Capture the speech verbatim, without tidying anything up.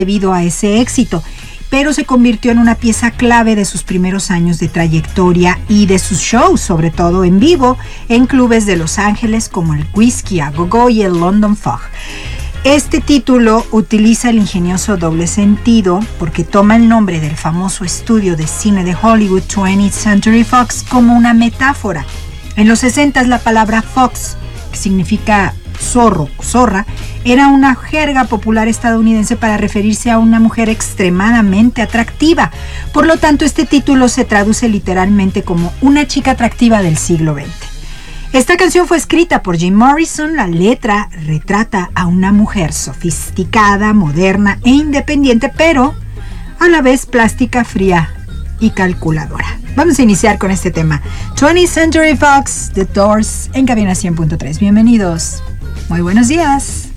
debido a ese éxito, pero se convirtió en una pieza clave de sus primeros años de trayectoria y de sus shows, sobre todo en vivo, en clubes de Los Ángeles como el Whisky a Go Go y el London Fog. Este título utiliza el ingenioso doble sentido porque toma el nombre del famoso estudio de cine de Hollywood twentieth Century Fox como una metáfora. En los sesenta la palabra fox, que significa zorro, zorra, era una jerga popular estadounidense para referirse a una mujer extremadamente atractiva. Por lo tanto, este título se traduce literalmente como una chica atractiva del siglo veinte. Esta canción fue escrita por Jim Morrison. La letra retrata a una mujer sofisticada, moderna e independiente, pero a la vez plástica, fría y calculadora. Vamos a iniciar con este tema. twentieth Century Fox, The Doors, en Cabina cien punto tres. Bienvenidos. Muy buenos días.